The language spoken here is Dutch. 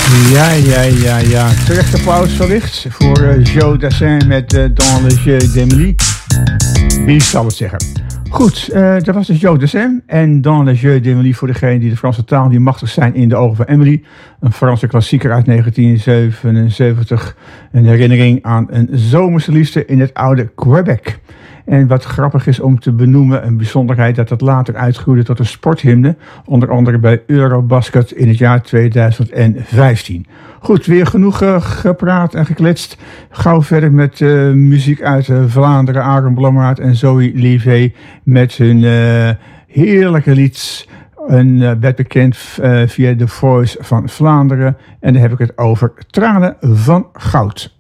Ja. Terecht applaus wellicht voor Joe Dassin met Dans le jeu d'Emily. Wie zal het zeggen? Goed, dat was dus Joe Dassin en Dans le jeu d'Emily voor degenen die de Franse taal niet machtig zijn in de ogen van Emily. Een Franse klassieker uit 1977. Een herinnering aan een zomerse liefde in het oude Quebec. En wat grappig is om te benoemen, een bijzonderheid dat het later uitgroeide tot een sporthymne. Onder andere bij Eurobasket in het jaar 2015. Goed, weer genoeg gepraat en gekletst. Gauw verder met muziek uit Vlaanderen. Aaron Blommaert en Zoe Livet met hun heerlijke lied. Werd bekend via The Voice van Vlaanderen. En dan heb ik het over Tranen van Goud.